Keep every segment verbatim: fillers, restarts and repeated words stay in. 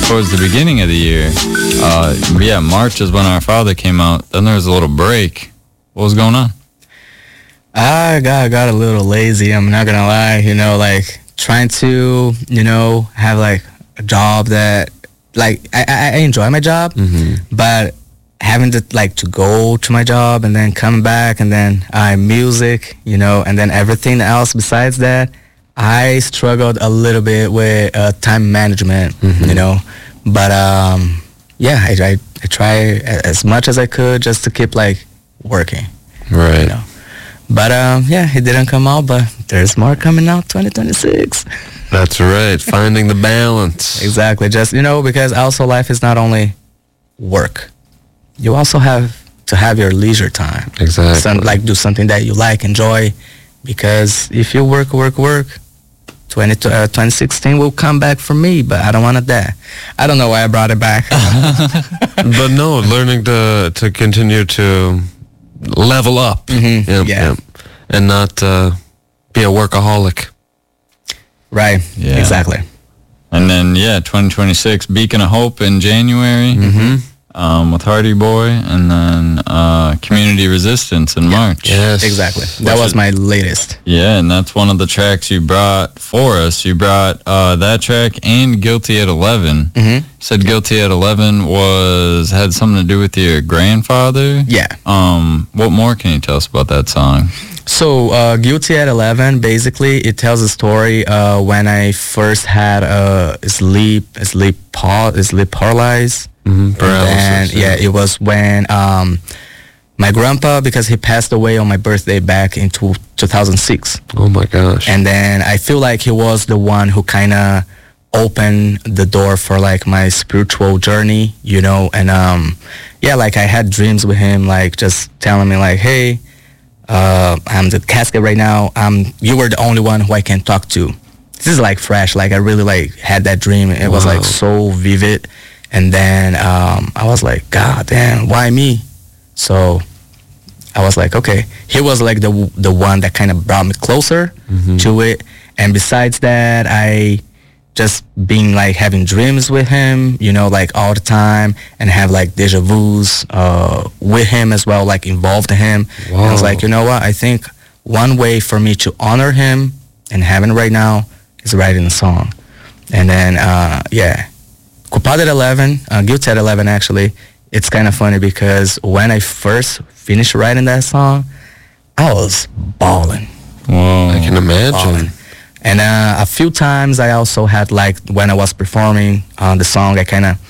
towards the beginning of the year. Uh, yeah, March is when Our Father came out. Then there was a little break. What was going on? I got got a little lazy. I'm not gonna lie. You know, like trying to, you know, have like a job that, like, I, I enjoy my job, mm-hmm. but having to like to go to my job and then come back and then uh, music, you know, and then everything else besides that, I struggled a little bit with uh, time management, mm-hmm. you know, but um, yeah, I, I I try as much as I could just to keep like working, right? You know? But um, yeah, it didn't come out, but there's more coming out twenty twenty-six. That's right, finding the balance. Exactly, just, you know, because also life is not only work. You also have to have your leisure time. Exactly. Some, like do something that you like, enjoy, because if you work, work, work, twenty, uh, twenty sixteen will come back for me, but I don't want it that. I don't know why I brought it back. But no, learning to to continue to level up, mm-hmm. yep, yeah, yep. and not uh, be a workaholic. Right. Yeah. Exactly. And then yeah, twenty twenty-six, Beacon of Hope in January, mm-hmm. um, with Hardy Boy, and then uh, Community Resistance in yeah. March. Yes, exactly. That Which was is, my latest. Yeah, and that's one of the tracks you brought for us. You brought uh, that track and Guilty at eleven. Mm-hmm. Said Guilty at eleven was had something to do with your grandfather. Yeah. Um, what more can you tell us about that song? So, uh, Guilty at eleven, basically, it tells a story uh, when I first had a sleep, a sleep, par- a sleep paralysis. Mm-hmm. Paralysis. And, yeah, it was when um, my grandpa, because he passed away on my birthday back in two thousand six. Oh, my gosh. And then I feel like he was the one who kind of opened the door for, like, my spiritual journey, you know? And, um, yeah, like, I had dreams with him, like, just telling me, like, hey, Uh, I'm the casket right now. Um, you were the only one who I can talk to. This is like fresh. Like I really like had that dream. It wow. was like so vivid. And then um, I was like, God damn, why me? So I was like, okay. He was like the the one that kind of brought me closer mm-hmm. to it. And besides that, I just been like having dreams with him, you know, like all the time, and have like deja vus uh, with him as well, like involved in him. Wow. And I was like, you know what? I think one way for me to honor him and having right now is writing a song. And then, uh, yeah, Culpado at eleven, uh, Guilty at eleven actually, it's kind of funny because when I first finished writing that song, I was bawling. Whoa. I can imagine. Bawling. And uh, a few times I also had, like, when I was performing uh, the song, I kind of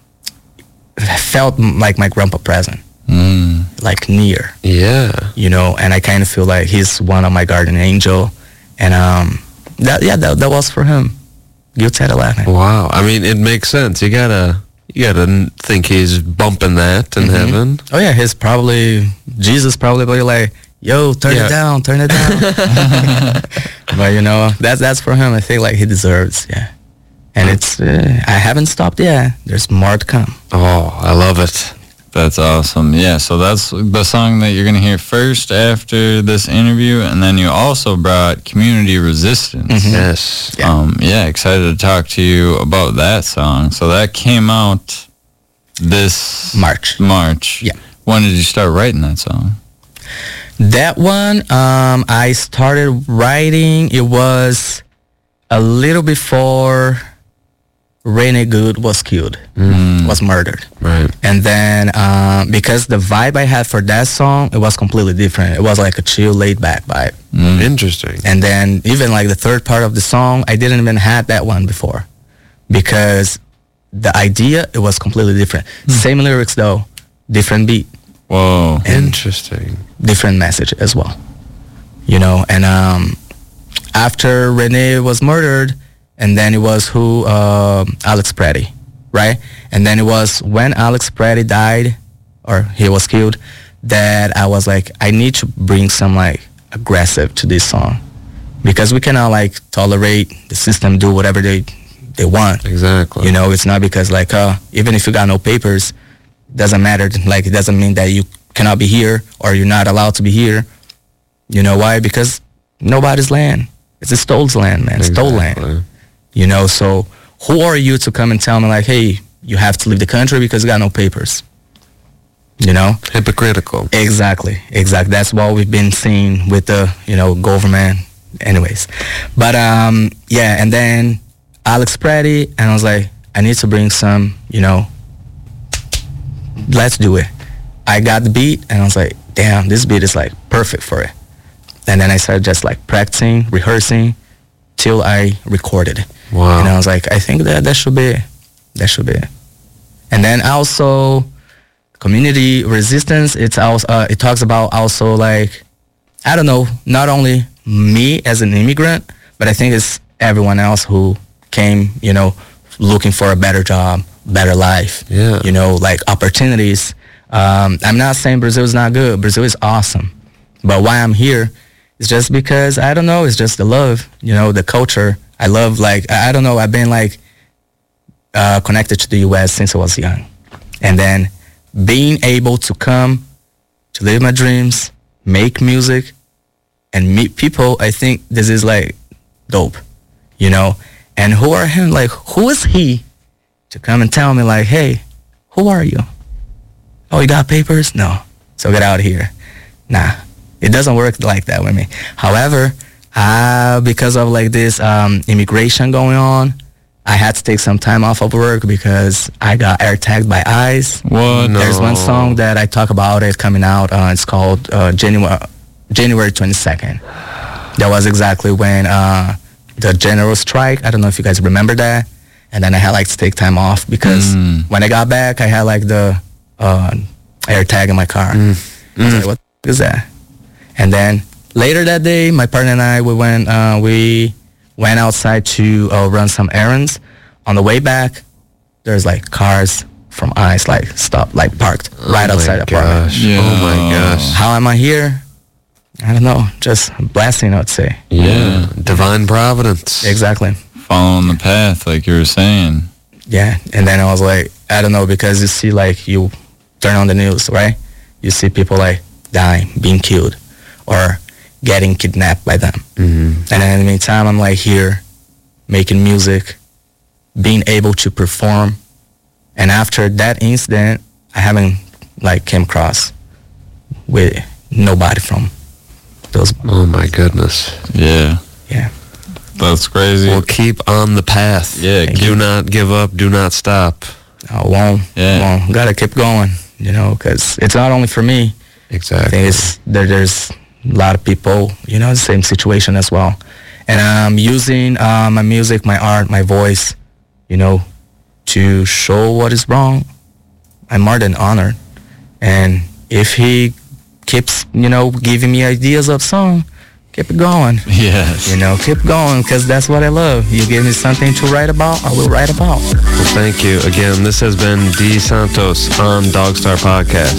felt like my grandpa present, mm. like near. Yeah. You know, and I kind of feel like he's one of my guardian angel. And um, that yeah, that, that was for him. Guilty at eleven. Wow. I mean, it makes sense. You gotta, you gotta think he's bumping that in mm-hmm. heaven. Oh yeah, he's probably, Jesus probably like, yo, turn yeah. it down, turn it down. But you know, that's that's for him. I think like he deserves, yeah. And it's, uh, I haven't stopped yet. There's more to come. Oh, I love it. That's awesome. Yeah, so that's the song that you're going to hear first after this interview, and then you also brought Community Resistance. Mm-hmm. Yes. Yeah. Um, yeah, excited to talk to you about that song. So that came out this March. March. Yeah. When did you start writing that song? That one, um, I started writing, it was a little before Rene Good was killed, mm. was murdered. Right. And then, um, because the vibe I had for that song, it was completely different. It was like a chill, laid-back vibe. Mm. Interesting. And then even like the third part of the song, I didn't even have that one before. Because the idea, it was completely different. Mm. Same lyrics though, different beat. Whoa. Interesting. Different message as well. You know, and um, after Rene was murdered, and then it was who, uh, Alex Pretty, right? And then it was when Alex Pretty died, or he was killed, that I was like, I need to bring some like aggressive to this song. Because we cannot like tolerate the system do whatever they they want. Exactly. You know, it's not because like, uh, even if you got no papers, doesn't matter. Like, it doesn't mean that you cannot be here or you're not allowed to be here. You know why? Because nobody's land. It's a stolen land, man. Exactly. Stolen land. You know, so who are you to come and tell me like, hey, you have to leave the country because you got no papers? You know? Hypocritical. Exactly, exactly. That's what we've been seeing with the, you know, government. Anyways, but um, yeah, and then Alex Pretty, and I was like, I need to bring some, you know, let's do it. I got the beat, and I was like, damn, this beat is like perfect for it. And then I started just like practicing, rehearsing, till I recorded it. Wow. And I was like, I think that that should be it. That should be it. And then also, community resistance, it's also, uh, it talks about also like, I don't know, not only me as an immigrant, but I think it's everyone else who came, you know, looking for a better job, better life, Yeah. you know, like opportunities. Um, I'm not saying Brazil is not good. Brazil is awesome. But why I'm here is just because, I don't know, it's just the love, you know, the culture. I love, like, I I don't know, I've been, like, uh, connected to the U S since I was young. And then being able to come, to live my dreams, make music, and meet people, I think this is, like, dope, you know? And who are him? Like, who is he to come and tell me, like, hey, who are you? Oh, you got papers? No. So get out of here. Nah, it doesn't work like that with me. However, uh, because of, like, this um, immigration going on, I had to take some time off of work because I got air tagged by ICE. What? No. There's one song that I talk about it coming out. Uh, it's called uh, January January twenty-second. That was exactly when uh, the general strike. I don't know if you guys remember that. And then I had like to take time off because Mm. when I got back, I had like the uh, air tag in my car. Mm. I was like, what the f- is that? And then later that day, my partner and I, we went, uh, we went outside to uh, run some errands. On the way back, there's like cars from ICE, like stopped, like parked right Oh outside my the apartment. gosh. Yeah. Oh my gosh. How am I here? I don't know. Just a blessing, I'd say. Yeah. Divine providence. Exactly. Following the path, like you were saying. Yeah. And then I was like, I don't know, because you see, like, you turn on the news, right? You see people like dying, being killed, or getting kidnapped by them. Mm-hmm. And in the meantime, I'm like here making music, being able to perform. And after that incident, I haven't like came across with nobody from those. Oh my goodness. Yeah. Yeah. That's crazy. Well, keep on the path. Yeah, Do keep- not give up. Do not stop. I won't. Yeah. Won't. Gotta keep going, you know, because it's not only for me. I Exactly. think it's, there, there's a lot of people, you know, the same situation as well. And I'm using uh, my music, my art, my voice, you know, to show what is wrong. I'm more than honored. And if he keeps, you know, giving me ideas of song, keep it going. Yes. You know, keep going, because that's what I love. You give me something to write about, I will write about. Well, thank you. Again, this has been D. Santos on Dogstar Podcast.